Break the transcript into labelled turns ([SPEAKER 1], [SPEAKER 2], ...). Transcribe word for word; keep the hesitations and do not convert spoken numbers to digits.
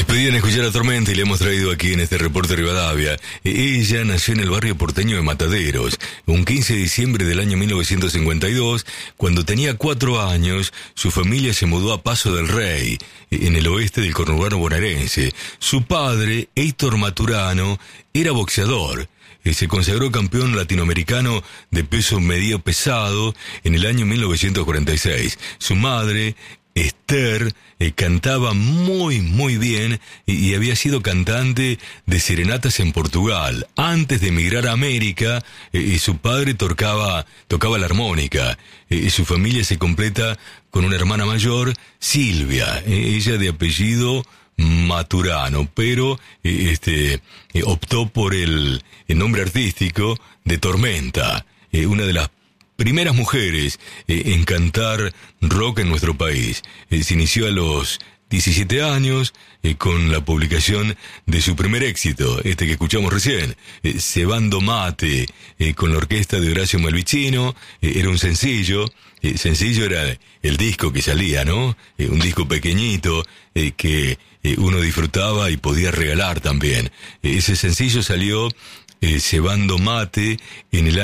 [SPEAKER 1] Pedían escuchar a Tormenta y le hemos traído aquí en este reporte Rivadavia. Ella nació en el barrio porteño de Mataderos, un quince de diciembre del año mil novecientos cincuenta y dos. Cuando tenía cuatro años, su familia se mudó a Paso del Rey, en el oeste del conurbano bonaerense. Su padre, Heitor Maturano, era boxeador. Se consagró campeón latinoamericano de peso medio pesado en el año mil novecientos cuarenta y seis. Su madre, Esther, eh, cantaba muy muy bien y, y había sido cantante de serenatas en Portugal. Antes de emigrar a América, eh, su padre tocaba, tocaba la armónica. Eh, su familia se completa con una hermana mayor, Silvia, eh, ella de apellido Maturano, pero eh, este eh, optó por el, el nombre artístico de Tormenta, eh, una de las primeras mujeres eh, en cantar rock en nuestro país. Eh, se inició a los diecisiete años eh, con la publicación de su primer éxito, este que escuchamos recién, eh, Cebando Mate, eh, con la orquesta de Horacio Malvicino. Eh, era un sencillo, eh, sencillo era el disco que salía, ¿no? Eh, un disco pequeñito eh, que eh, uno disfrutaba y podía regalar también. Eh, ese sencillo salió, eh, Cebando Mate, en el